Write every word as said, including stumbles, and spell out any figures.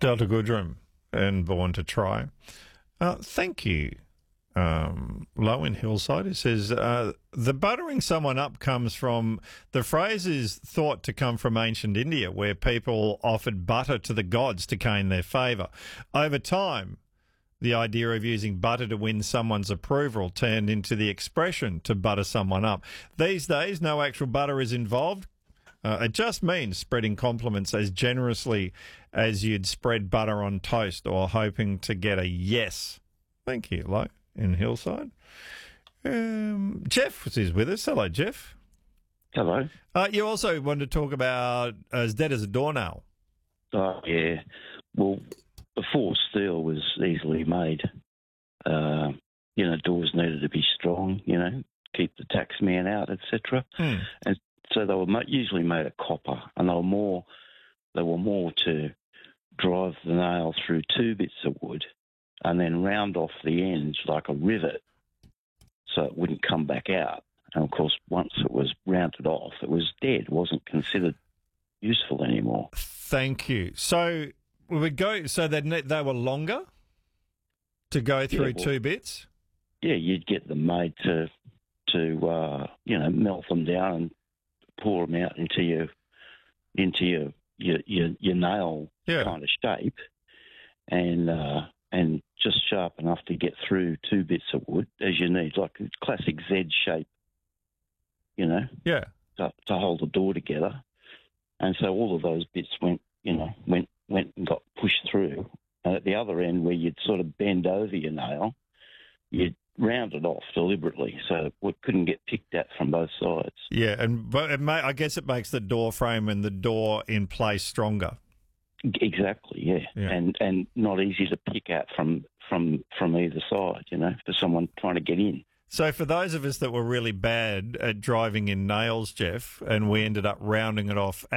Delta Goodrum and Born to Try. Uh, thank you. Um, Low in Hillside, it says, uh, the buttering someone up comes from, the phrase is thought to come from ancient India, where people offered butter to the gods to gain their favour. Over time, the idea of using butter to win someone's approval turned into the expression to butter someone up. These days, no actual butter is involved. Uh, it just means spreading compliments as generously as you'd spread butter on toast or hoping to get a yes. Thank you, Low in Hillside. Um, Jeff is with us. Hello, Jeff. Hello. Uh, you also wanted to talk about as dead as a doornail. Oh, yeah. Well, before steel was easily made, uh, you know, doors needed to be strong, you know, keep the tax man out, et cetera. Hmm. And so they were usually made of copper, and they were more, they were more to drive the nail through two bits of wood and then round off the ends like a rivet so it wouldn't come back out. And, of course, once it was rounded off, it was dead, wasn't considered useful anymore. Thank you. So we would go, so they they were longer to go through Yeah, well, two bits? Yeah, you'd get them made to, to uh, you know, melt them down and pour them out into your into your your your, your nail Yeah. kind of shape, and uh, and just sharp enough to get through two bits of wood as you need, like a classic Z shape, you know, Yeah. to, to hold the door together. And so all of those bits went, you know, went went and got pushed through. And at the other end, where you'd sort of bend over your nail, you'd round it off deliberately so it couldn't get picked at from both sides. Yeah, and but it may, I guess it makes the door frame and the door in place stronger. Exactly, yeah. Yeah. And and not easy to pick at from, from, from either side, you know, for someone trying to get in. So for those of us that were really bad at driving in nails, Jeff, and we ended up rounding it off